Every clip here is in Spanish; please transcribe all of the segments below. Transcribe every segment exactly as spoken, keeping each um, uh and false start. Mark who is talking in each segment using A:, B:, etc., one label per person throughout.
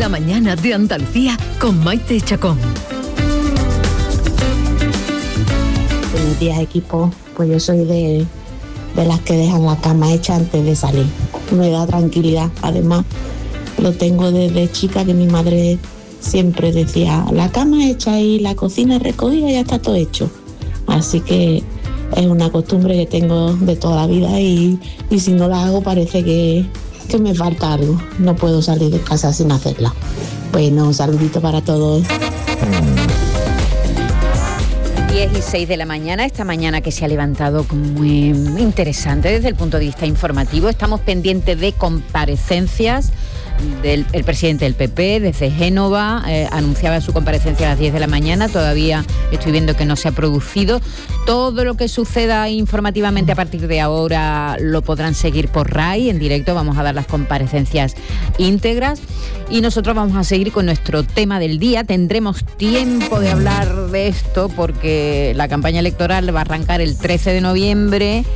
A: La mañana de Andalucía con Maite Chacón.
B: Buenos días, equipo. Pues yo soy de, de las que dejan la cama hecha antes de salir. Me da tranquilidad. Además, lo tengo desde chica, que mi madre siempre decía, la cama hecha y la cocina recogida, ya está todo hecho. Así que es una costumbre que tengo de toda la vida y, y si no la hago parece que, que me falta algo. No puedo salir de casa sin hacerla. Bueno, un saludito para todos.
C: diez y seis de la mañana, esta mañana que se ha levantado muy interesante desde el punto de vista informativo. Estamos pendientes de comparecencias del el presidente del P P desde Génova, eh, anunciaba su comparecencia a las diez de la mañana, todavía estoy viendo que no se ha producido. Todo lo que suceda informativamente a partir de ahora lo podrán seguir por RAI en directo, vamos a dar las comparecencias íntegras y nosotros vamos a seguir con nuestro tema del día. Tendremos tiempo de hablar de esto porque la campaña electoral va a arrancar el trece de noviembre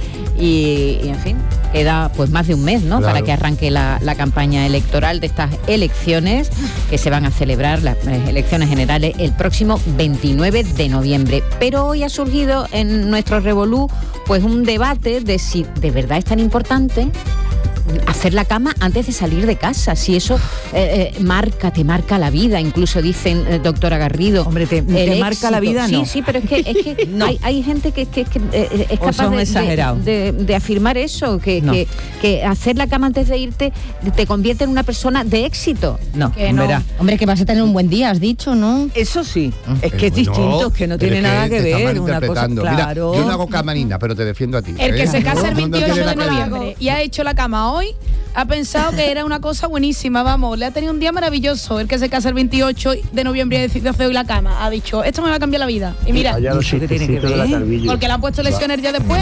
C: y, y en fin, queda pues más de un mes, ¿no? Claro. Para que arranque la, la campaña electoral de estas elecciones que se van a celebrar, las elecciones generales, el próximo veintinueve de noviembre. Pero hoy ha surgido en nuestro revolú pues un debate de si de verdad es tan importante hacer la cama antes de salir de casa, si eso eh, eh, marca, te marca la vida, incluso dicen, eh, doctora Garrido.
D: Hombre, te, te marca la vida,
C: sí,
D: no.
C: Sí, pero es que, es que no. hay, hay gente que, que, que eh, es capaz de, de, de, de afirmar eso, que, no. que, que hacer la cama antes de irte te convierte en una persona de éxito.
D: No,
C: que no.
D: Verá.
E: Hombre, que vas a tener un buen día, has dicho, ¿no?
D: Eso sí, es que es
F: bueno,
D: distinto, es que no tiene
F: es
D: nada
F: que,
D: que ver.
F: Una cosa, claro. Mira, yo no hago cama ni nada, pero te defiendo a ti.
G: El
F: ¿eh?
G: que se casa el
F: no,
G: veintiocho
F: no
G: de noviembre y ha hecho la cama hoy, ha pensado que era una cosa buenísima, vamos, le ha tenido un día maravilloso. El que se casa el veintiocho de noviembre y ha decidido hacer hoy la cama, ha dicho, esto me va a cambiar la vida. Y mira,
F: que tiene que ver?
G: porque le han puesto lesiones ya después.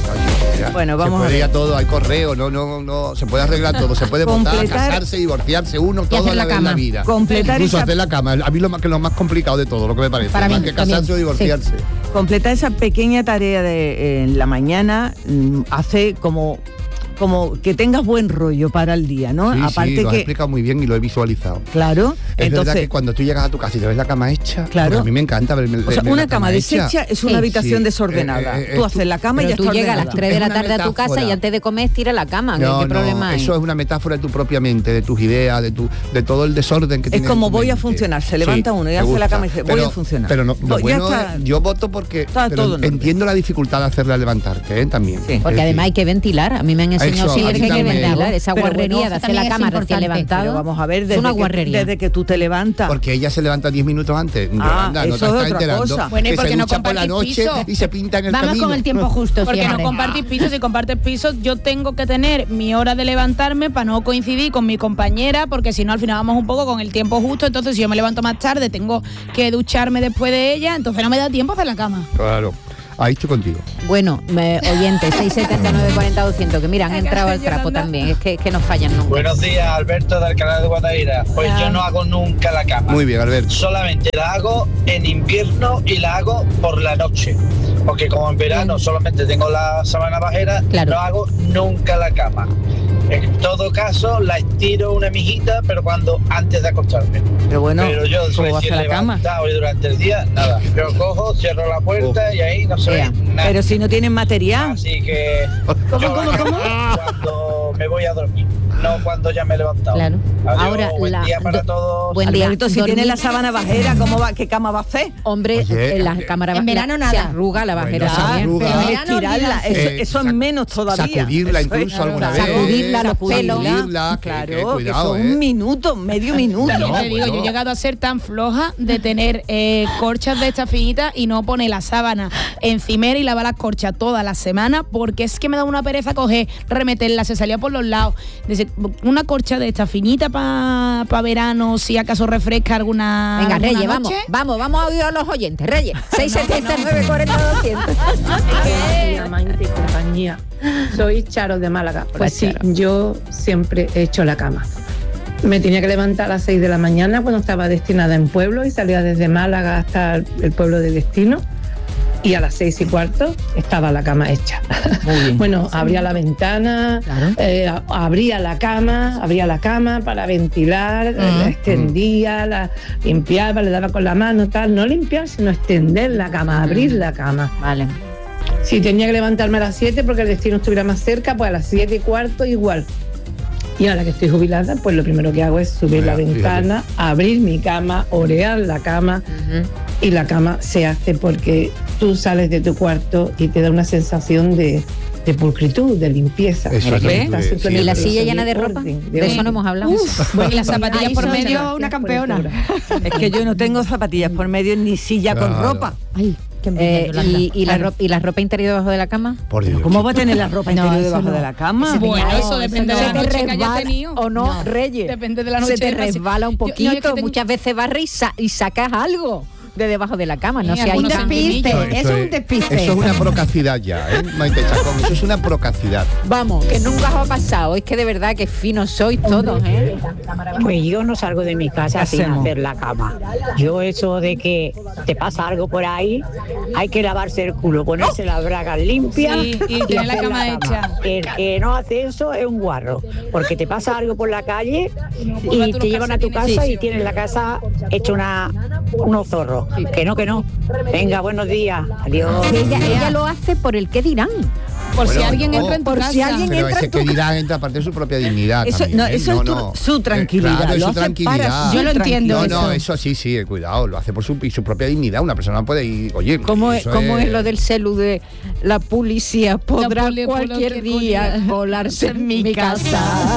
D: Bueno, vamos
F: se puede
D: a ver.
F: ir todo, hay correo, no, no, no, se puede arreglar todo, se puede votar, casarse, divorciarse, uno, todo a la vez en la vida.
D: Completar
F: Incluso
D: esa...
F: hacer la cama, a mí lo más, que lo más complicado de todo, lo que me parece,
E: Para
F: más
E: mí,
F: que casarse
E: también,
F: o divorciarse.
E: sí.
D: Completar esa pequeña tarea de eh, en la mañana mm, hace como como que tengas buen rollo para el día, ¿no?
F: Sí,
D: Aparte
F: sí, lo has
D: que
F: explicado muy bien y lo he visualizado.
D: Claro,
F: es
D: entonces
F: verdad que cuando tú llegas a tu casa y te ves la cama hecha,
D: claro,
F: a mí me encanta ver, ver
D: o sea,
F: ver
D: una
F: la
D: cama, cama deshecha es una
E: sí.
D: habitación
F: sí.
D: desordenada.
F: Eh, eh,
D: tú
F: eh,
D: haces la cama
C: pero
D: y ya
C: tú
D: está
C: llegas a
D: ordenada.
C: las tres de la
F: Es una
C: tarde a tu casa
F: metáfora.
C: y antes de comer tira la cama.
F: No,
C: ¿Qué
F: no,
C: problema hay?
F: eso es una metáfora de tu propia mente, de tus ideas, de tu de todo el desorden que
D: Es
F: tienes
D: como
F: en tu
D: voy a
F: mente.
D: funcionar, se levanta
F: Sí,
D: uno y
F: me
D: hace la
F: gusta.
D: cama y dice, voy
F: Pero-
D: a funcionar.
F: Pero no, lo
D: Pues ya
F: bueno
D: está.
F: es- yo voto porque
D: Está
F: pero
D: todo en orden.
F: entiendo la dificultad de hacerla levantarte, ¿eh? También.
D: Sí.
C: Porque
F: Es
C: además hay
F: decir,
C: que ventilar. A mí me han enseñado
F: Eso,
C: siempre
F: a mí
C: que hay que
F: también.
C: ventilar. Esa
D: Pero
C: guarrería
E: bueno,
C: de hacer
E: también
C: la
E: es
C: cama recién
E: importante.
C: levantado.
D: Pero vamos a ver,
C: es
D: desde,
C: una
D: que,
C: guarrería.
D: desde que tú te levantas.
F: Porque ella se levanta diez minutos antes.
D: Ah,
F: Anda, no
D: eso
F: te
D: es
F: estás
D: otra
F: enterando.
D: cosa.
G: Bueno, ¿y
F: que
G: por
F: se
G: qué no
F: ducha por la
G: compartís
F: noche
G: piso?
F: y se pinta en el
E: Vamos
F: camino.
E: con el tiempo justo
G: Porque
E: siempre.
G: no compartís pisos, si compartes pisos yo tengo que tener mi hora de levantarme para no coincidir con mi compañera, porque si no al final vamos un poco con el tiempo justo, entonces si yo me levanto más tarde tengo que ducharme después de ella, entonces no me da tiempo a hacer la cama.
F: Claro. Ahí estoy contigo.
C: Bueno, me, oyentes, seis setenta y nueve cuarenta doscientos, que mira, han entrado al trapo
G: Yolanda.
C: también, es que, que no fallan nunca.
H: Buenos días, Alberto de Alcalá de Guadaira. Pues
G: Ah.
H: yo no hago nunca la cama.
F: Muy bien, Alberto.
H: Solamente la hago en invierno y la hago por la noche. Porque como en verano solamente tengo la sábana bajera,
C: Claro.
H: no hago nunca la cama. En todo caso, la estiro una mijita, pero cuando antes de acostarme.
D: Pero bueno,
H: pero yo
D: ¿cómo va a
H: recién
D: hacer la cama?
H: levantado y durante el día, nada. Yo cojo, cierro la puerta y ahí no se ve
C: Ea.
H: nada.
D: Pero si no tienen material.
H: Así que
D: ¿Cómo,
H: yo
D: cómo, cómo?
H: cuando me voy a dormir, no cuando ya me he levantado.
C: Claro.
H: Adiós,
C: Ahora,
H: buen
C: la-
H: día para
C: do-
H: todos.
C: buen día.
D: Alberto, si
C: Dormir-
D: tiene la sábana bajera, ¿cómo va? ¿Qué cama va a hacer?
C: Hombre,
F: Oye,
C: en la
F: eh,
C: cámara
E: en verano
C: la- se
E: nada.
C: arruga la bajera
F: Bueno, se
C: también.
F: arruga.
E: Pero
D: Es
E: verano,
D: estirarla,
E: olvídate.
D: eso,
F: Eh,
D: eso es
F: sac-
D: menos todavía.
F: Sacudirla
D: Eso es-
F: incluso alguna vez.
C: Sacudirla, los pelos.
F: Sacudirla, que-
D: Claro,
F: que
D: que,
F: cuidado,
D: son
F: eh.
D: un minuto, medio minuto.
G: También
F: No,
G: te digo,
F: bueno.
G: yo he llegado a ser tan floja de tener eh, corchas de estas finitas y no poner la sábana encimera y lavar las corchas toda la semana, porque es que me da una pereza coger, remeterla, se salía por los lados. Dice, una corcha de esta finita para pa verano, si acaso refresca alguna
C: Venga,
G: alguna
C: Reyes, vamos,
G: noche.
C: vamos, vamos a oír a los oyentes. Reyes, seis setenta y nueve cuarenta doscientos.
I: Amante y compañía. Soy Charo de Málaga. Pues sí, yo siempre he hecho la cama. Me tenía que levantar a las seis de la mañana cuando estaba destinada en pueblo y salía desde Málaga hasta el pueblo de destino. y a las seis y cuarto estaba la cama hecha. Bueno, abría la ventana, claro. eh, abría la cama, abría la cama para ventilar, uh-huh. la extendía, la limpiaba, le daba con la mano, tal, no limpiar, sino extender la cama, abrir uh-huh. la cama.
C: Vale.
I: Si tenía que levantarme a las siete porque el destino estuviera más cerca, pues a las siete y cuarto igual. Y ahora que estoy jubilada, pues lo primero que hago es subir Mira, la ventana, fíjate. abrir mi cama, orear la cama uh-huh. y la cama se hace porque tú sales de tu cuarto y te da una sensación de, de pulcritud, de limpieza.
C: Eso es ¿Eh? sí, ¿Y la silla llena de ropa? Orden, de, de eso no hemos hablado.
G: Uf, bueno, y las zapatillas por medio, una campeona.
D: Es que yo no tengo zapatillas por medio ni silla claro. con ropa.
C: Ay. Eh, y, y, la ropa, ¿Y la ropa interior debajo de la cama?
D: Por Dios. ¿Cómo va a tener la ropa no, interior debajo no. de la cama?
G: Bueno, eso depende
C: eso
G: de la noche que hayas tenido.
C: O no, no, Reyes.
G: Depende de la noche.
C: Se te resbala un poquito, yo, no, tengo... muchas veces barre y, sa- y sacas algo de debajo de la cama, no sé, hay
E: un despiste, no, eso, eso es un despiste.
F: Eso es una procacidad ya, ¿eh? Maite Chacón, eso es una procacidad.
C: Vamos, que nunca os ha pasado, es que de verdad que finos sois todos, ¿eh?
J: Pues yo no salgo de mi casa sin hacer la cama. Yo eso de que te pasa algo por ahí, hay que lavarse el culo, ponerse las bragas limpias
G: sí, y tener la cama, la cama hecha.
J: El que no hace eso es un guarro, porque te pasa algo por la calle y te llevan a tu casa y tienes la casa hecha una, unos zorros. Que no, que no. Venga, buenos días. Adiós.
C: Ella, ella lo hace por el qué dirán.
G: Por
F: bueno,
G: si alguien
F: no,
G: entra en tu
C: por
G: casa.
C: Si alguien
F: pero
C: entra
F: ese
C: en tu...
F: que dirán entra aparte de su propia dignidad.
D: Eso,
F: también,
D: no,
F: ¿eh?
D: eso
F: no,
D: es tu,
F: no.
D: su tranquilidad.
F: Claro,
D: lo
F: su tranquilidad.
D: Para,
G: yo lo entiendo.
F: No,
G: eso.
F: no, eso sí, sí, cuidado. Lo hace por su, su propia dignidad. Una persona puede ir, oye.
C: ¿Cómo, es, ¿cómo es... es lo del celu de la policía? Podrá
G: poli,
C: cualquier poli, día poli, volarse en mi casa.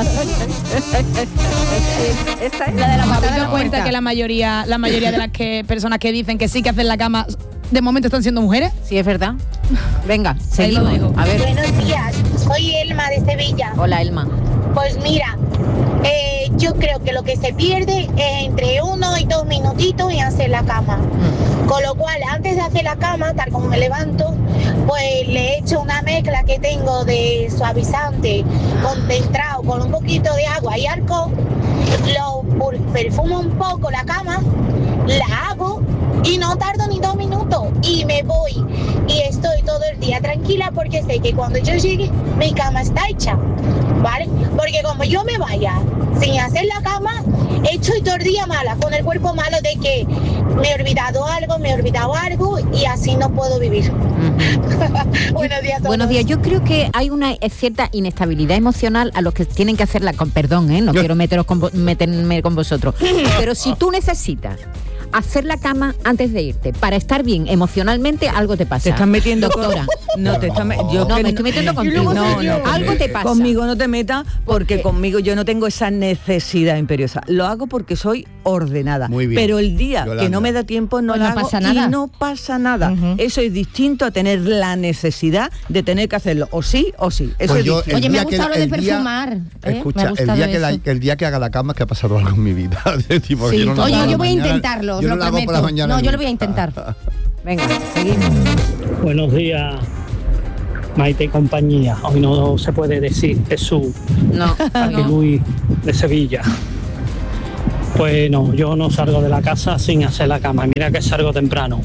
G: Esta es la de la patada. ¿Te das cuenta que la mayoría, la mayoría de las que, personas que dicen que sí que hacen la cama de momento están siendo mujeres?
C: Sí, es verdad. Venga, seguimos. A ver.
K: Buenos días, soy Elma de Sevilla.
C: Hola, Elma.
K: Pues mira, eh, yo creo que lo que se pierde es entre uno y dos minutitos en hacer la cama. Mm. Con lo cual, antes de hacer la cama, tal como me levanto, pues le echo una mezcla que tengo de suavizante concentrado con un poquito de agua y alcohol, lo perfumo un poco la cama, la hago y no tardo ni dos minutos y me voy y estoy todo el día tranquila porque sé que cuando yo llegue mi cama está hecha, ¿vale? Porque como yo me vaya sin hacer la cama, estoy todo el día mala, con el cuerpo malo de que me he olvidado algo, me he olvidado algo y así no puedo vivir. Uh-huh. Buenos días a todos.
C: Buenos días. Yo creo que hay una cierta inestabilidad emocional a los que tienen que hacerla con perdón, ¿eh? No quiero meteros con, meterme con vosotros. Pero si tú necesitas hacer la cama antes de irte para estar bien emocionalmente, algo te pasa.
D: Te estás metiendo,
C: doctora.
D: Con... No, te estás me...
C: yo no, me estoy metiendo contigo.
D: No, no,
C: algo te pasa.
D: Conmigo no te metas porque ¿Por conmigo yo no tengo esa necesidad imperiosa. Lo hago porque soy ordenada.
F: Muy bien.
D: Pero el día Yolanda. que no me da tiempo no
E: pues
D: lo
E: no
D: hago
E: pasa nada.
D: Y no pasa nada. Uh-huh. Eso es distinto a tener la necesidad de tener que hacerlo. O sí o sí. Eso
F: pues
D: es
F: yo,
D: distinto.
E: Oye, me ha gustado lo de perfumar.
F: Día, ¿eh? Escucha, el día, que la, el día que haga la cama que ha pasado algo en mi vida. tipo,
E: sí,
F: yo no
E: oye, yo voy
F: mañana,
E: a intentarlo,
F: yo
E: lo
F: no lo hago por la mañana.
E: No, yo lo voy a intentar.
C: Venga, seguimos.
L: Buenos días, Maite y compañía. Hoy no se puede decir Jesús.
C: No.
L: Aquí
C: no.
L: Luis de Sevilla. Pues no, yo no salgo de la casa sin hacer la cama. Mira que salgo temprano.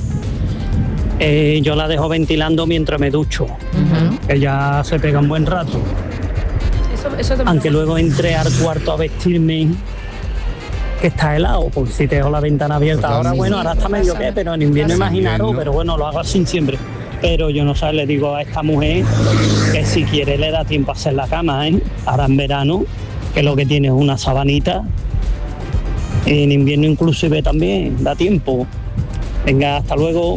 L: Eh, yo la dejo ventilando mientras me ducho. Uh-huh. Que ya se pega un buen rato.
G: Eso, eso
L: Aunque luego entré al cuarto a vestirme, que está helado, porque si te dejo la ventana abierta pues ahora, sí, bueno, sí, ahora está medio que, pero en invierno imaginaros, pero bueno, lo hago así siempre. Pero yo no sé, le digo a esta mujer que si quiere le da tiempo a hacer la cama, ¿eh? Ahora en verano, que lo que tiene es una sabanita, en invierno inclusive también, da tiempo. Venga, hasta luego.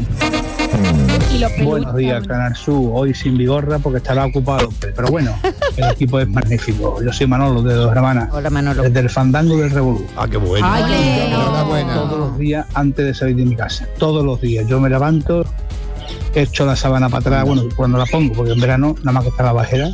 M: Buenos días, Canal Sur. Hoy sin vigorra porque estará ocupado, pero bueno, el equipo es magnífico. Yo soy Manolo de Dos Hermanas.
C: Hola, Manolo.
M: Desde el fandango del Revolú.
F: Ah, qué bueno.
C: Ay, qué
F: enhorabuena.
M: Todos los días antes de salir de mi casa. Todos los días. Yo me levanto, echo la sábana para atrás, bueno, cuando la pongo, porque en verano nada más que está la bajera,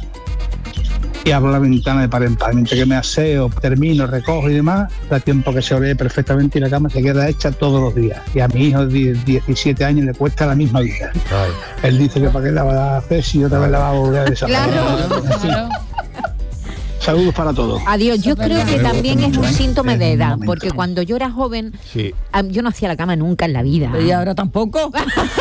M: y abro la ventana de par en par. Mientras que me aseo, termino, recojo y demás, da tiempo que se oree perfectamente y la cama se queda hecha todos los días. Y a mi hijo de diecisiete años le cuesta la misma vida. Ay. Él dice que para qué la va a hacer si otra vez la va a volver a deshacer.
C: Claro.
M: En fin, Saludos para todos.
C: Adiós. Yo creo que también es un síntoma de edad,
M: momento.
C: porque cuando yo era joven,
F: Sí.
C: am, yo no hacía la cama nunca en la vida.
D: Y ahora tampoco.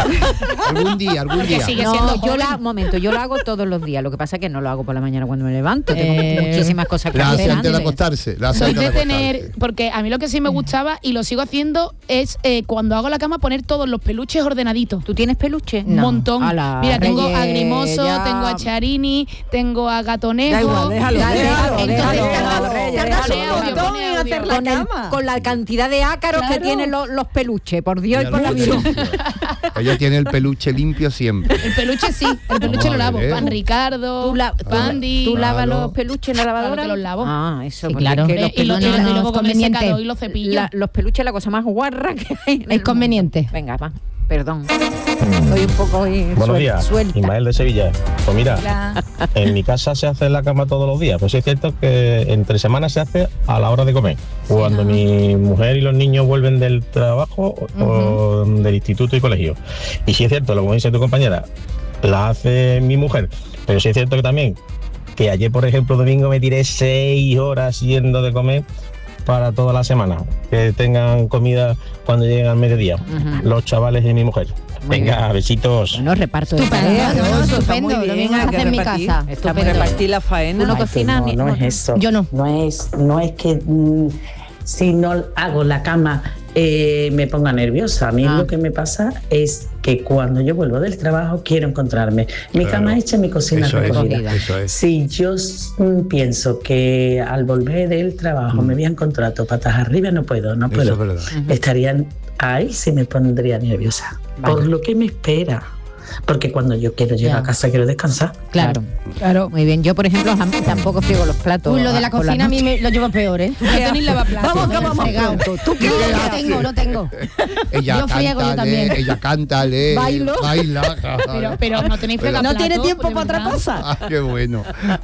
F: Algún día, algún
G: Porque
F: día.
G: sigue
C: No,
G: siendo
C: yo
G: joven.
C: la, momento, yo lo hago todos los días. Lo que pasa es que no lo hago por la mañana cuando me levanto. Tengo
E: Eh,
C: muchísimas cosas que
F: La
C: hacer
F: hace antes de
C: antes.
F: acostarse. La hace
G: Soy
F: antes
G: de tener,
F: acostarse.
G: porque a mí lo que sí me gustaba y lo sigo haciendo es eh, cuando hago la cama poner todos los peluches ordenaditos.
C: ¿Tú tienes peluche?
G: Un montón.
C: Ala,
G: Mira, tengo a
C: Reyes,
G: Grimoso,
C: ya.
G: tengo a Charini, tengo a Gatonejo.
D: Da igual, déjalo,
G: Ya,
D: déjalo,
G: entonces,
D: déjalo,
G: cada-
D: Reyes,
G: cada
D: déjalo,
G: pone audio,
D: déjalo.
G: pone audio.
C: Con, el- con la cantidad de ácaros que
G: Claro.
C: tienen los, los peluches, por Dios
F: Mira
C: y por la
F: lo que
C: Virgen.
F: dice. Ella tiene el peluche limpio siempre.
G: El peluche sí, el peluche
F: Vamos
G: lo
F: a
G: lavo.
F: ver.
G: Pan Ricardo,
C: ¿Tú, la,
G: Pandy.
C: ¿Tú lavas
F: Claro.
C: los peluches en la lavadora?
G: Claro que los lavo.
C: Ah, eso.
E: Sí,
C: porque
E: claro.
C: es que los
G: Eh, y, lo-
C: peluches,
G: y
E: no,
G: luego
E: es
G: con el
E: conveniente.
G: secador y los cepillos.
C: la- los peluches es la cosa más guarra que hay. en el
E: Es conveniente.
C: mundo. Venga, va. Perdón. Estoy un poco hoy
N: Buenos
C: suel-
N: días,
C: suelta.
N: Ismael de Sevilla. Pues mira,
G: La-
N: en mi casa se hace la cama todos los días, pero sí es cierto que entre semanas se hace a la hora de comer. Cuando mi mujer y los niños vuelven del trabajo o- o del instituto y colegio. Y sí es cierto, lo que dice tu compañera, la hace mi mujer, pero sí es cierto que también, que ayer, por ejemplo, domingo me tiré seis horas yendo de comer para toda la semana, que tengan comida cuando lleguen al mediodía,
C: Ujú.
N: los chavales y mi mujer.
C: Muy
N: Venga,
C: bien.
N: besitos.
C: Bueno, reparto de
E: Estupendo,
C: tareas.
E: no, no,
D: Eso está
E: estupendo,
D: muy
E: lo
D: bien,
E: mismo
D: hay
E: se
D: que
E: hace en mi
D: repartir.
E: casa.
C: Está muy
E: Estupendo.
C: repartir
D: la faena.
C: Uno cocina,
O: no,
C: ni-
O: no
C: bueno.
O: es eso.
E: Yo no.
O: No es, no es que mm, si no hago la cama eh, me ponga nerviosa. A mí
C: Ah.
O: lo que me pasa es que cuando yo vuelvo del trabajo quiero encontrarme mi
F: Claro.
O: cama hecha, mi cocina
F: Eso es,
O: recogida.
F: eso es.
O: Si yo mm, pienso que al volver del trabajo me voy a encontrar todo patas arriba, no puedo, no
F: Eso
O: puedo.
F: es verdad.
O: Estarían ahí, se me pondría nerviosa.
C: Vale.
O: Por lo que me espera. Porque cuando yo quiero llegar
E: Ya.
O: a casa quiero descansar.
C: Claro.
G: Claro.
C: Muy bien. Yo, por ejemplo, jam- tampoco friego los platos.
E: Uy, lo de la
C: por
E: cocina a mí
C: noche.
E: me lo llevo peor, ¿eh?
G: No tenéis lavaplatos.
D: Vamos, que vamos
E: Fregado.
D: pronto. ¿Tú qué
E: No,
D: haces?
E: lo tengo, lo tengo.
F: Ella
E: Yo friego, yo
F: canta,
E: también.
F: lee, ella canta, lee,
C: Bailo.
F: baila.
G: Pero, pero no tenéis
F: Pero-
G: fregaplatos.
D: ¿No tiene tiempo
G: de
D: para otra
G: verdad.
D: cosa?
F: Ah, qué bueno.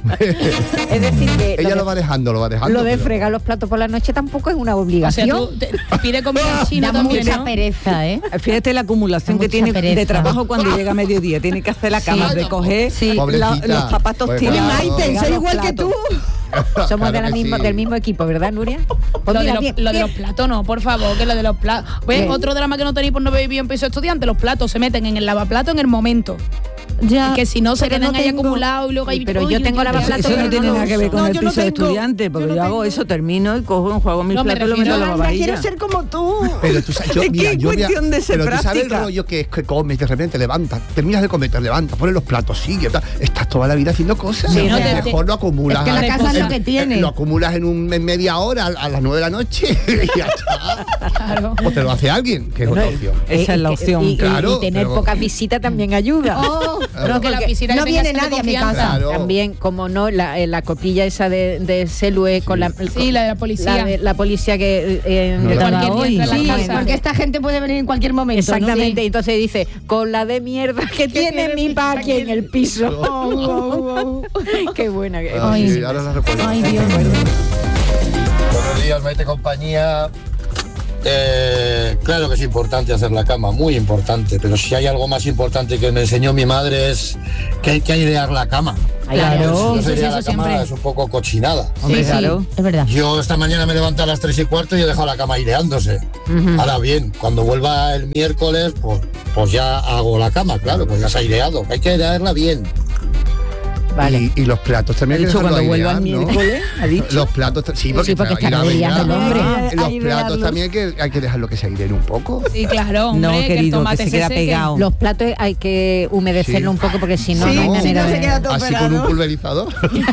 C: Es decir, que
F: Ella
C: lo,
F: lo
C: de,
F: va dejando, lo va dejando.
C: lo de
F: pero-
C: fregar los platos por la noche tampoco es una
G: O sea,
C: obligación.
G: tú te, pide comida china
E: Da
G: también,
E: mucha
G: ¿no?
E: pereza, ¿eh?
D: Fíjate la acumulación que
E: Mucha
D: tiene de
E: pereza.
D: trabajo cuando llega a mediodía. Tiene que hacer la cama,
E: Sí.
D: recoger
E: Sí.
D: la-
F: Pobrecita.
D: los zapatos
F: Pues
D: tienen
F: claro.
D: Maite,
F: Fregar
D: soy
F: los
D: igual que tú.
C: Somos
F: Claro
C: de la
F: que
C: misma,
F: sí.
C: del mismo equipo, ¿verdad, Nuria? Pues
G: Lo,
C: mira,
G: de los,
C: bien,
G: lo de
C: bien.
G: los platos no, por favor, que lo de los platos. ¿Ves?
C: Bien.
G: Otro drama que no tenéis por no haber vivido en piso estudiante, los platos se meten en el lavaplato en el momento.
E: Ya.
G: Y que si no se
E: Pero
G: quedan
E: no
G: ahí
E: tengo-
G: acumulados y luego hay...
C: Pero
G: uy,
C: yo
G: uy,
C: tengo
G: uy,
C: lavaplatos,
D: Eso
C: pero
D: no
C: no
D: tiene
C: lo
D: nada que ver
C: uso.
D: con
G: No,
D: el
G: yo no
D: piso de
G: tengo.
D: estudiante, porque
G: Yo
D: yo,
G: no
D: hago
G: tengo.
D: eso, termino y cojo, enjuago mis
G: No, me
D: platos y lo meto
G: refiero
D: en la
G: a-
D: lavavajilla.
E: Quiero ser como tú.
F: Pero tú sabes, yo,
D: Es que
F: mira,
D: es
F: yo voy a-
D: cuestión de ser
F: pero tú sabes el
D: práctica.
F: rollo que es que comes, de repente levantas, terminas de comer, te levantas, pones los platos, sigue, tal, estás toda la vida haciendo cosas.
G: Sí, no, te-
F: Mejor lo acumulas.
E: Es que la
F: a-
E: casa es lo
F: en-
E: que tiene.
F: Lo acumulas en, un, en media hora, a, a las nueve de la noche y ya está.
G: Claro.
F: O te lo hace alguien, que es otra opción.
D: Esa es la
C: Eh,
D: opción.
C: Y, y-
F: Claro,
C: y tener
F: pero-
C: pocas visitas también ayuda.
E: Oh,
G: No, que la
C: porque
G: piscina
E: no
G: que tengas
E: viene
G: siempre
E: nadie a mi
G: confianza.
E: casa.
F: Claro.
C: También, como no, la, eh, la copilla esa de, de Selue con la...
G: Sí, la de la policía.
C: La, de, la policía que... eh,
F: No,
C: que
F: la-
C: estaba
G: Cualquier día entra en la
E: Sí,
G: casa.
E: porque esta gente puede venir en cualquier momento. ¿no?
C: Exactamente,
E: Sí.
C: y entonces dice, con la de mierda que tiene
G: tiene
C: mi
G: mi
C: pa
G: pa
C: aquí en el piso.
E: Oh, oh, oh.
C: Qué buena que es.
F: Ah,
E: Ay.
F: sí, ahora la recuerdo.
E: Ay, Dios.
P: Buenos días, Maite compañía. Eh, claro que es importante hacer la cama, muy importante, pero si hay algo más importante que me enseñó mi madre es que hay que airear la cama.
C: Claro,
P: Si no se
C: eso,
P: airea
C: eso
P: la cama
C: siempre.
P: es un poco cochinada.
C: Hombre,
E: Sí, sí,
C: claro.
E: es verdad.
P: Yo esta mañana me levanto a las tres y cuarto y he dejado la cama aireándose.
C: Ujú.
P: Ahora bien, cuando vuelva el miércoles, pues, pues ya hago la cama, claro, pues ya se ha aireado. Hay que airearla bien.
C: Vale.
F: Y, y los platos también
D: Ha
F: hay que
D: dicho
F: dejarlo
D: cuando vuelva
F: airear,
D: el
F: ¿no?
D: miércoles, ha dicho.
F: Los platos, sí, porque,
C: Sí, porque
F: ir
C: están
F: a
C: aireando el
F: bailar.
C: hombre.
F: Ah, Los
D: Airearlos.
F: platos también hay que, hay que dejarlo que se aireen un poco.
G: Sí, claro, hombre,
D: No,
G: que el
D: querido,
G: tomate
D: que se queda
G: seque.
D: pegado.
C: Los platos hay que humedecerlo
F: Sí.
C: un poco porque si no,
F: Sí,
C: no hay
F: si
C: manera
E: no se
C: de...
E: queda todo
F: Así con un
E: pelado.
F: pulverizador.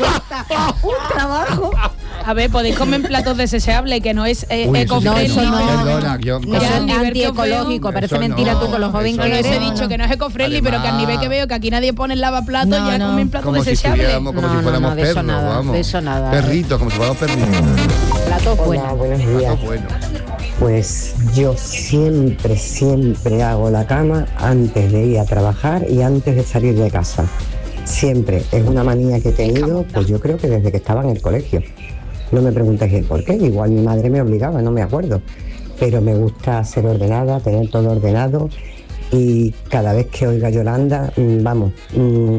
E: Un trabajo.
G: A ver, podéis comer en platos desechables, que no es eh,
F: Uy, eso sí que
G: eco-friendly.
C: eso no.
F: Perdona, yo-
C: Eso
G: Ya,
C: es
G: al nivel que
C: antiecológico,
G: veo-
C: parece
F: Eso
C: mentira
F: no,
C: tú con los joven
F: eso
G: No, no,
C: que
G: os he
C: eres.
G: dicho que no es eco-friendly, pero que al nivel que veo que aquí nadie pone el lavaplatos,
E: No,
G: ya
E: no.
G: comen platos
F: Como si
G: desechables.
F: estuviéramos, como
C: No,
F: si
C: no,
F: fuéramos
C: no, de eso
F: perros,
C: nada,
F: vamos.
C: de eso nada.
F: Perritos, como si fuéramos perritos.
C: Platos
Q: Hola,
C: buenos.
Q: buenos días.
F: Platos buenos.
Q: Pues yo siempre, siempre hago la cama antes de ir a trabajar y antes de salir de casa. Siempre. Es una manía que he tenido, pues yo creo que desde que estaba en el colegio. No me preguntéis el por qué, igual mi madre me obligaba, no me acuerdo. Pero me gusta ser ordenada, tener todo ordenado y cada vez que oiga a Yolanda, mm, vamos, mm,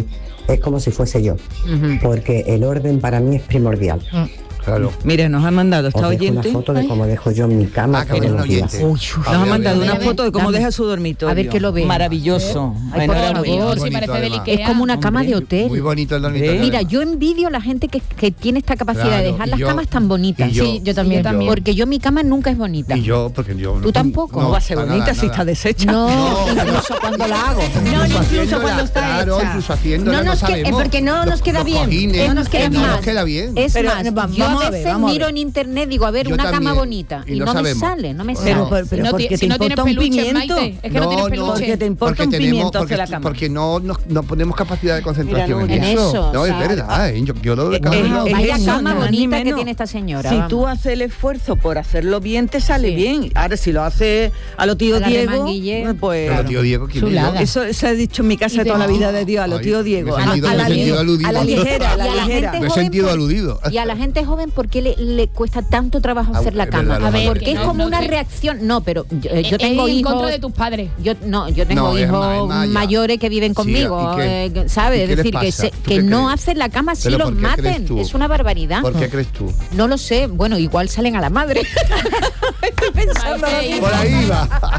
Q: es como si fuese yo,
D: Ujú.
Q: porque el orden para mí es primordial.
F: Claro.
D: Mire, nos ha mandado esta
Q: Os dejo
D: oyente.
Q: una foto de cómo dejo yo mi cama
F: Ah, que
Q: todos
F: eres
Q: los
F: una
Q: días.
F: oyente.
D: Nos
F: A
D: ha
F: ver,
D: mandado
F: a ver,
D: una
F: a ver.
D: foto de cómo
C: Dame.
D: deja su dormitorio.
C: A ver que lo vea.
D: Maravilloso.
C: Ay, por
D: Enhorabuena.
C: favor.
G: Sí,
F: bonito,
G: parece de
F: además.
G: Ikea.
C: Es como una cama
D: Hombre,
C: de hotel.
F: Muy bonito el dormitorio.
D: Mira,
C: Mira,
F: además.
C: yo envidio a la gente que, que tiene esta capacidad
F: Claro,
C: de dejar
F: y
C: las
F: yo-
C: camas tan bonitas.
F: y yo-
G: Sí, yo también.
F: y yo-
C: Porque yo mi cama nunca es bonita.
F: Y yo, porque yo...
C: ¿Tú tampoco?
D: ¿Cómo va a ser
F: para
D: bonita
F: nada,
D: si
F: nada.
D: está deshecha?
C: No,
F: No,
C: incluso cuando la hago.
E: No, no, incluso
F: haciéndola,
E: cuando está
F: claro,
E: hecha.
F: incluso haciéndola,
E: No
F: no
E: nos que-
F: sabemos.
E: porque no
F: Los-
E: nos queda
F: los
E: bien.
F: cojines,
E: No nos queda
F: eh,
E: bien.
F: no nos queda bien.
C: Es
D: Pero,
C: más,
D: va-
C: yo
D: vamos
C: a
D: a ver,
C: veces
D: vamos a
C: miro
D: ver.
C: en internet, digo, a ver,
F: Yo
C: una cama
F: también,
C: bonita.
F: y
C: Y
F: lo
C: no me
F: sabemos.
C: sale, no me
D: Pero,
C: sale.
D: pero, pero
G: Si no
D: ¿por
G: ti-
D: qué
G: si
D: te
G: no tienes
D: importa un
G: peluche,
D: pimiento?
G: Maite, es que no tienes peluche.
D: Porque te importa
F: porque
D: un
F: tenemos,
D: pimiento
F: porque,
D: hacia la cama.
F: porque no, no, no ponemos capacidad de concentración
D: Mira,
F: en,
C: en
F: eso.
C: eso,
F: No,
C: o
F: es
C: sea,
F: verdad, ¿eh? yo, yo lo de
D: Eh,
F: cada
D: eh,
F: uno.
D: es
C: Vaya
D: eso,
C: cama
D: ni más ni
C: bonita que
D: menos.
C: tiene esta señora,
D: Si
C: vamos.
D: tú haces el esfuerzo por hacerlo bien, te sale
C: Sí.
D: bien. Ahora, si lo haces a lo tío
C: A la
D: Diego,
C: remanguille.
D: pues...
F: Pero tío Diego, ¿quién es?
E: Chulada.
D: Eso se ha dicho en mi casa
G: Y
D: de toda
G: de-
D: la vida de Dios, a lo
F: Ay,
D: tío Diego.
F: me he
D: A,
F: sentido-
D: a
F: me
D: la,
F: he sentido aludido.
D: a la ligera, a la
C: Y a la
D: ligera.
C: gente
F: Me he
C: joven,
F: sentido
C: por-
F: aludido.
C: Y a la gente joven, ¿por qué le, le cuesta tanto trabajo
F: Ah,
C: hacer la
F: es
C: cama?
F: verdad, lo
G: A ver,
C: Porque
G: que
C: es
G: no,
C: como
G: no
C: una
G: sé.
C: reacción. No, pero yo, yo
G: Eh,
C: tengo
G: en
C: hijos.
G: contra de tus padres.
C: Yo no, yo tengo
F: No, es
C: hijos
F: más- es más allá.
C: mayores que viven
F: Sí,
C: conmigo,
F: ¿y qué?
C: eh, ¿sabes?
F: ¿Y
C: Es
F: qué les
C: decir, que,
F: pasa?
C: se-
F: ¿Tú
C: que
F: qué
C: no
F: crees?
C: hacen la cama si
F: ¿Pero
C: los
F: por qué crees
C: maten.
F: tú?
C: Es una barbaridad.
F: ¿Por qué crees tú?
C: No lo sé. Bueno, igual salen a la madre. Estoy pensando.
G: Maite,
F: Por ahí va.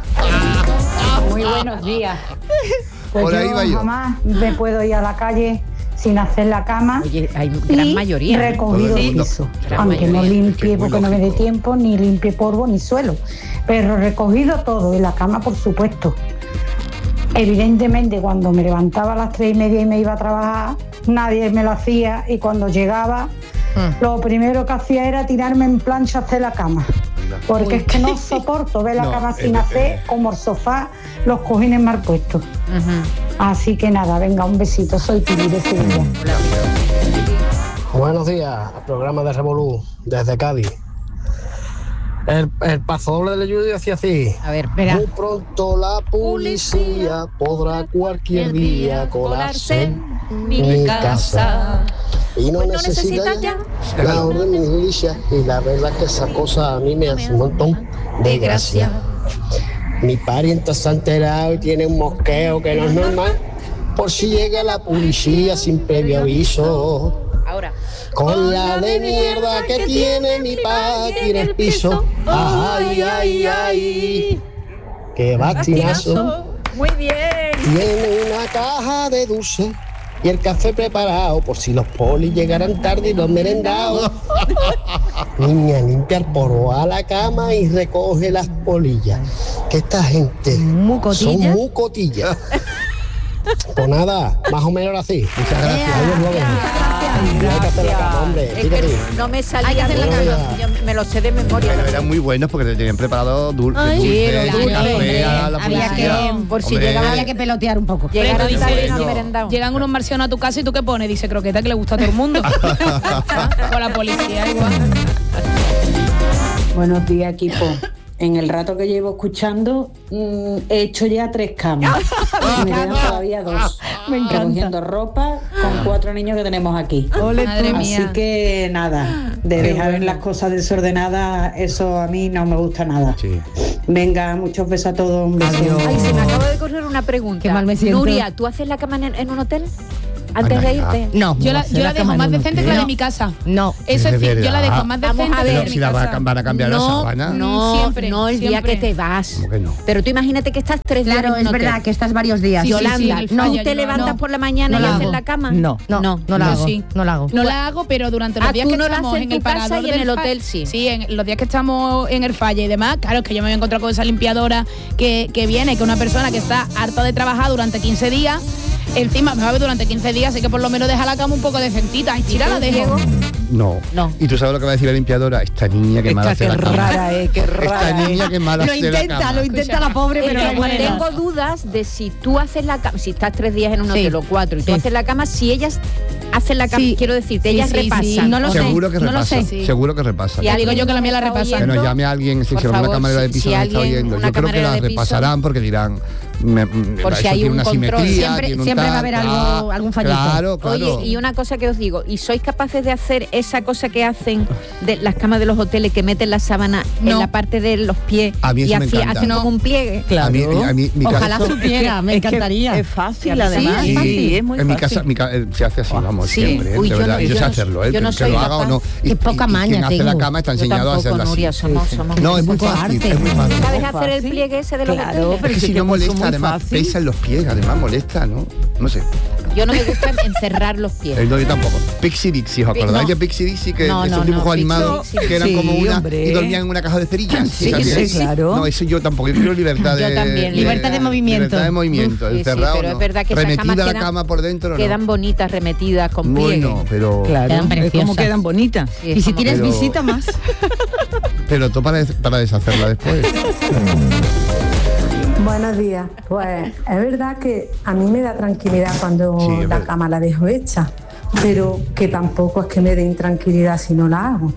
R: Muy buenos días. Pues
F: Por ahí
R: yo
F: va yo.
R: jamás me puedo ir a la calle sin hacer la cama.
C: Oye, hay gran
R: y
C: mayoría. ¿eh?
R: recogido
F: Todo el
R: el
F: mundo.
R: piso.
C: Gran
R: Aunque no
C: mayoría.
R: limpie
F: Es muy
R: porque no me dé
F: lógico.
R: tiempo, ni limpie polvo ni suelo. Pero recogido todo, y la cama por supuesto. Evidentemente cuando me levantaba a las tres y media y me iba a trabajar, nadie me lo hacía y cuando llegaba, lo primero que hacía era tirarme en plancha a hacer la cama. Porque es que no soporto ver la
F: No,
R: cama
F: es
R: sin
F: de-
R: hacer, como el sofá, los cojines mal puestos. Así que nada, venga, un besito, soy Pili de Sevilla.
S: Buenos días, programa de Revolú, desde Cádiz. El, el paso doble de Judy decía así.
C: A ver,
S: Muy pronto la policía podrá cualquier día colarse en mi casa. Y no,
C: Pues no
S: necesita
C: necesita
S: ya
C: ya
S: la orden de milicia. Y la verdad que esa cosa a mí me hace un montón de gracia. Mi pariente se ha enterado y tiene un mosqueo que no es normal. Por si llega la policía sin previo aviso.
C: Ahora.
S: Con la de mierda que tiene mi padre en el piso. Ay, ay, ay. Qué bastinazo.
C: Muy bien.
S: Tiene una caja de dulce y el café preparado por si los polis llegaran tarde y los merendados. Niña, limpia el polvo a la cama y recoge las polillas. Que esta gente son muy cotillas. Pues nada, más o menos así. Muchas gracias. Adiós, luego. Hay que hacer la cama, hombre.
C: Es
S: Tira
C: que
S: ahí.
C: no me salía
S: Hay que hacer
C: de
S: la
C: la
S: cama.
C: cama. Yo me lo sé de memoria.
F: Pero eran muy buenos porque te tenían preparado dul
C: Ay,
F: dulce,
C: sí, los
F: café
C: dulces.
F: a la
E: Había
F: policía.
E: que, por si
F: Hombre.
E: llegaba, había que pelotear un poco.
G: Pero
C: Llegaron
G: dice,
C: tarde y no
F: bueno.
C: han merendado.
G: llegan unos marcianos a tu casa y tú qué pones, dice croqueta que le gusta a todo el mundo. Con la policía igual.
T: Buenos días, equipo. En el rato que llevo escuchando, mmm, he hecho ya tres camas. Me quedan todavía dos.
E: Me encanta.
T: Recogiendo ropa con cuatro niños que tenemos aquí.
G: Ole, madre
T: Así
G: mía.
T: que nada, de
G: Qué
T: dejar
G: bueno.
T: las cosas desordenadas, eso a mí no me gusta nada.
F: Sí.
T: Venga, muchos besos a todos. Un beso.
C: Ay, se me acaba de ocurrir una pregunta.
E: Qué mal me siento.
C: Nuria, ¿tú haces la cama en, en un hotel? Antes
F: Anda
C: de
F: ya.
C: irte.
E: No,
G: Yo
E: no
G: la,
E: hacer
G: yo la dejo
E: cama
G: más
E: en un
G: decente que
E: hotel.
G: la de mi casa.
E: No.
G: Eso
F: Es
G: es
F: de
G: decir, yo la dejo
F: verdad.
G: más
C: Vamos
G: decente
C: a
G: que
C: ver.
G: la
F: Pero
G: de
F: si
G: mi
F: la va a
G: casa.
F: cam- van a cambiar la
C: No,
F: sábana.
C: no,
G: Siempre,
C: no el día
G: siempre.
C: que te vas.
F: ¿Cómo que no?
C: Pero tú imagínate que estás tres días
E: Claro,
C: en un
E: es
C: hotel.
E: verdad que estás varios días.
G: Sí, sí,
C: Yolanda,
G: sí, en el
C: ¿tú
G: falla,
C: te
G: yo
C: levantas
G: no.
C: por la mañana
E: No
C: y
E: la
C: haces
E: hago.
C: la cama?
E: No, no, no, no la
G: Yo
E: hago.
G: sí.
E: No la hago.
G: No la hago, pero durante los
C: Ah,
G: días
C: tú
G: que
C: no la
G: estamos
C: haces en
G: en el
C: tu casa
G: parador
C: y en
G: del
C: el
G: fa-
C: hotel sí.
G: Sí, en los días que estamos en el Falla y demás, claro, es que yo me voy a encontrar con esa limpiadora que, que viene, que una persona que está harta de trabajar durante quince días, encima me va a ver durante quince días, así que por lo menos deja la cama un poco decentita. Estira la dejo.
F: No.
C: No.
F: ¿Y tú sabes lo que va a decir la limpiadora? Esta niña que mal hace
D: Esta
F: la
D: qué
F: cama.
D: rara, eh, qué rara.
F: Esta niña que mal
E: Lo
F: hace la
E: intenta,
F: cama.
E: lo intenta la pobre,
C: Es
E: pero
C: que
E: no puede.
C: tengo dudas de si tú haces la cama, si estás tres días en un
E: Sí.
C: hotel o cuatro y tú
E: Sí.
C: haces la cama, si ellas hacen la cama,
E: Sí.
C: quiero decirte,
G: Sí,
C: ellas
G: sí, sí.
C: repasan.
E: No lo sé.
F: Seguro que
E: no lo
F: repasa.
E: sé.
G: Sí.
F: Seguro que repasa.
C: Si
G: Ya
C: alguien
G: digo yo que la mía la
C: está
G: repasa.
F: Que nos
C: oyendo,
F: llame a alguien, si
C: por
F: alguna
C: favor,
F: camarera de
C: si-
F: piso
C: si
F: nos está
C: alguien,
F: oyendo.
C: una
F: Yo creo que
C: camarera
F: la
C: de piso-
F: repasarán porque dirán, me,
C: por si
F: eso
C: hay
F: tiene
C: un
F: una
C: control.
F: simetría,
E: Siempre,
F: tiene un
E: siempre va a
F: tal,
E: haber
F: ah,
E: algo, algún fallito.
F: Claro, claro.
C: Oye, y una cosa que os digo, ¿y sois capaces de hacer esa cosa que hacen de las camas de los hoteles, que meten la sábana
G: No.
C: en la parte de los pies
F: A mí eso
C: y
F: me
C: así
F: encanta.
C: hacen como un pliegue?
F: A mí, a mí, mi
E: Ojalá
F: casa,
E: supiera, me
D: Es que
E: encantaría.
D: Es fácil,
E: Sí,
D: además.
E: es fácil.
D: Sí, es muy
F: en mi
D: fácil.
F: casa mi ca- eh, se hace así, vamos,
C: Sí.
F: siempre, ¿eh?
C: Uy,
F: de
C: yo
F: verdad.
C: no-
F: yo,
C: yo
F: sé
C: no-
F: hacerlo, ¿eh?
C: yo no
F: que,
C: soy
F: que lo haga o
C: capaz.
F: no. Y,
E: Qué poca
F: y- y
E: maña
F: quien hace la
E: tengo.
F: cama está
C: Yo
F: enseñado a
C: tampoco,
F: hacerla
C: Nuria,
F: así.
C: somos,
F: Sí.
C: somos
F: No, es muy
E: poco
F: fácil,
E: arte.
F: es muy fácil.
C: ¿Sabes
D: Muy
C: hacer el
D: fácil.
C: pliegue ese de los
D: Claro,
C: hoteles?
D: pero
F: Es que
D: sí
F: si
D: que
F: no
D: puso
F: molesta,
D: muy
F: además
D: fácil.
F: pesa en los pies, además molesta, ¿no? No sé.
C: Yo no me gusta encerrar los pies.
F: Eh, no, yo tampoco. Pixie Dixie, ¿os acordáis
C: No.
F: de Pixie Dixie? Que
C: No,
F: esos
C: no,
F: dibujos
C: no,
F: animados
C: Pixie
F: que eran
D: Dixie.
F: como
D: Sí,
F: una
D: hombre.
F: y dormían en una caja de cerillas.
D: Sí,
F: ¿sabes?
D: sí, claro.
F: No, eso yo tampoco. Yo quiero libertad de.
C: Yo también,
E: libertad de movimiento.
F: Libertad de movimiento.
C: Uf, sí, sí,
F: encerrado.
C: pero
F: no.
C: es verdad que esas
F: Remetida
C: camas
F: la
C: quedan-
F: cama por dentro, ¿no?
C: Quedan bonitas, remetidas, con pliegue.
F: Bueno, pero.
D: Claro,
E: Quedan
D: es como
E: preciosas.
D: quedan bonitas.
C: Sí,
E: Y si
C: como-
E: tienes
F: Pero-
E: visita más.
F: Pero tú para, des- para deshacerla después.
U: Buenos días. Pues es verdad que a mí me da tranquilidad cuando
F: Sí, es
U: la
F: verdad.
U: cama la dejo hecha, pero que tampoco es que me dé intranquilidad si no la hago.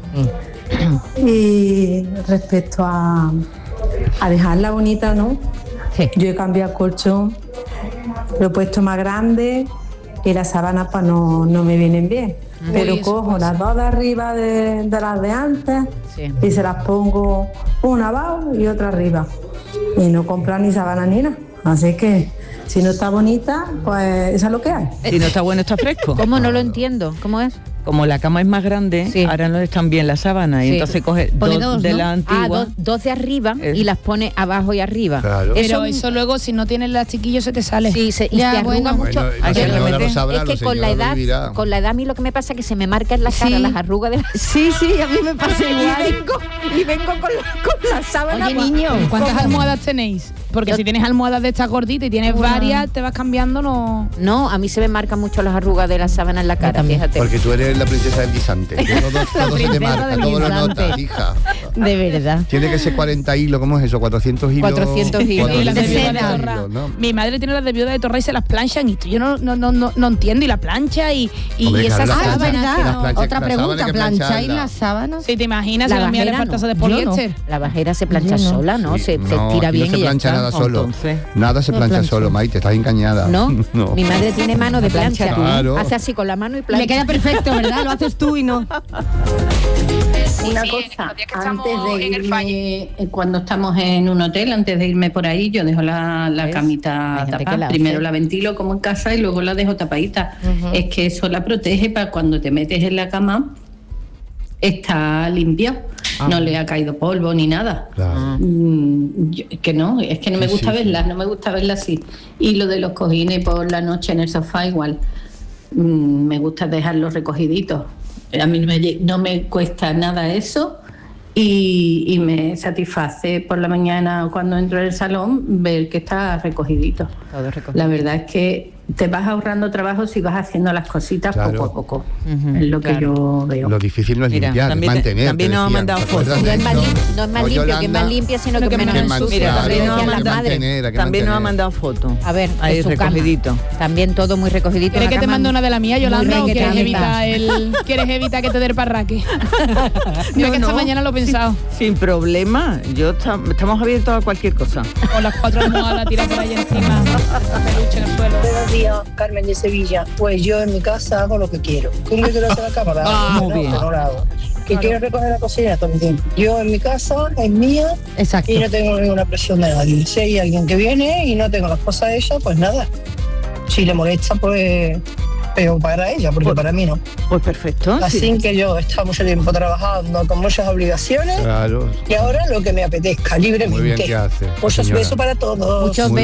U: Y respecto a, a dejarla bonita, ¿no?
E: Sí.
U: Yo he cambiado el colchón, lo he puesto más grande y las sábanas pues no, no me vienen bien. Pero
G: Uy, eso
U: cojo
G: pasa.
U: las dos de arriba de, de las de antes
C: Sí.
U: y se las pongo una abajo y otra arriba. Y no comprar ni sábana ni nada. Así que si no está bonita, pues eso es lo que hay.
D: Si no está bueno, está fresco.
C: ¿Cómo? No lo entiendo. ¿Cómo es?
D: Como la cama es más grande,
C: Sí.
D: ahora no están bien las sábanas. Y
C: Sí.
D: entonces coge
E: Pone
D: dos,
E: dos,
D: de
E: ¿no?
D: la
C: Ah,
D: antigua.
C: dos, dos de arriba
D: Es-
C: y las pone abajo y arriba.
F: Claro.
G: Pero
C: Eso,
G: eso luego, si no tienes las chiquillos, se te sale.
C: sí, se, y
E: Ya,
C: te arruga
E: bueno.
C: mucho.
F: Bueno, la
D: Hay que
F: señora
D: remeter.
F: lo sabrá,
C: Es que
F: la
C: con la
F: señora lo
C: edad,
F: vivirá.
C: con la edad a mí lo que me pasa es que se me marca en la cara
E: Sí.
C: las arrugas de la
E: Sí, sí, a mí me pasa
C: y
E: igual.
C: vengo, y vengo con la, con la sábana.
E: Oye,
C: pa-
E: niño,
G: ¿Cuántas
C: ¿Cómo?
G: almohadas tenéis? Porque
C: Yo-
G: si tienes almohadas de estas gorditas y tienes
E: Una.
G: varias, te vas cambiando, no.
C: No, a mí se me marcan mucho las arrugas de la sábana en la cara,
E: también.
C: fíjate.
F: Porque tú eres la princesa del guisante. Que todo, todo se te
E: princesa
F: marca,
E: del
F: todo lo
E: guisante.
F: notas, hija.
E: De verdad.
F: Tiene que ser cuarenta hilos, ¿cómo es eso? cuatrocientos hilos.
C: cuatrocientos hilos.
G: Y las de viuda de
C: seda.
G: Torra.
F: hilos, ¿no?
G: Mi madre tiene las de viuda de Torra y se las planchan y yo no, no, no, no, no entiendo. Y la plancha y, y
F: Hombre,
G: esas
F: claro, las
E: Ah, es
F: planchas-
G: sábanas.
E: verdad.
G: que
F: las
G: no-
F: planchas-
E: Otra
F: las
E: pregunta,
F: sábanas hay que
E: ¿plancháis
F: plancharlas.
E: las sábanas?
G: Si te imaginas, si
C: La
G: la mía le
C: bajera
G: falta
C: no.
G: de
E: Yo no.
G: poliéster.
C: La bajera se plancha
E: Yo no.
C: sola, ¿no?
F: Sí,
C: se, se
F: no,
C: estira
F: aquí
C: bien
F: no se
C: y ya
F: plancha
C: está.
F: nada solo.
D: Entonces,
F: Nada se
E: no
F: plancha
E: plancho.
F: solo, Maite, estás engañada.
C: ¿No?
F: No.
C: Mi madre tiene mano de
D: Plancha
C: plancha.
D: tú.
F: Claro.
C: Hace así con la mano y plancha.
E: Le queda perfecto, ¿verdad? Lo haces tú y no.
T: Una cosa, antes de irme, eh, cuando estamos en un hotel, antes de irme por ahí, yo dejo la, la
C: ¿Ves?
T: camita
C: Hay gente que
T: tapada.
C: la
T: Primero
C: hace.
T: la ventilo como en casa y luego la dejo tapadita.
C: Ujú.
T: Es que eso la protege para cuando te metes en la cama, está limpia.
C: Ah.
T: No le ha caído polvo ni nada.
F: Claro.
T: Mm, yo- que no, es que no me
F: Sí,
T: gusta
F: sí,
T: verla, no me gusta verla así. Y lo de los cojines por la noche en el sofá igual. Mm, me gusta dejarlos recogiditos. A mí no me, lle- no me cuesta nada eso y, y me satisface por la mañana cuando entro en el salón ver que está recogidito.
C: Todo recogido.
T: La verdad es que te vas ahorrando trabajo si vas haciendo las cositas
F: Claro.
T: poco a poco.
C: Ujú,
T: es lo
C: claro.
T: que yo veo.
F: Lo difícil no es
D: Mira,
F: limpiar,
D: también-
F: es mantener.
D: también
F: te
D: nos ha
F: decían,
D: mandado
F: ¿te acuerdas
D: fotos.
C: No
F: de
C: es más,
F: esto?
C: lim- no es más
F: O
C: limpio, que es
F: Yolanda,
C: más limpia, sino
G: Lo
C: que,
G: que
C: menos
G: menos
C: ensucia.
G: ensucia.
D: Mira, también
C: Decían
D: nos ha
C: las
D: mandado,
C: madres.
F: mantener, hay que
D: también nos ha
F: mantener.
D: mandado fotos.
C: A ver,
D: Ahí
C: de su cama.
D: recogidito.
C: También todo muy recogidito.
G: ¿Quieres
C: una
G: que te
C: cama
G: mande una de la mía, Yolanda, o quieres
C: recogidita.
G: evitar, el, quieres evitar que te dé el parraque? Mira
D: No,
G: que esta
D: no.
G: mañana lo he pensado.
D: Sin problema. Yo ta- estamos abiertos a cualquier cosa.
G: Con las cuatro almohadas tiradas por ahí encima, peluche en el suelo.
V: Buenos días, Carmen de Sevilla. Pues yo en mi casa hago lo que quiero. ¿Quién que quiero hacer la cama? La hago.
D: Ah,
V: No,
D: muy bien.
V: no la hago. Que quiero recoger la cocina todo el tiempo. Yo en mi casa, es mía,
E: Exacto.
V: y no tengo ninguna presión de nadie. Si hay alguien que viene y no tengo las cosas hechas, pues nada. Si le molesta, pues peor para ella, porque para mí no.
D: Pues perfecto.
V: Así
D: sí.
V: que yo he estado mucho tiempo trabajando con muchas obligaciones
F: Claro.
V: y ahora lo que me apetezca, libremente.
F: Muy bien que hace.
V: Muchos
F: señora.
V: besos para todos.
C: Muchos
F: Muy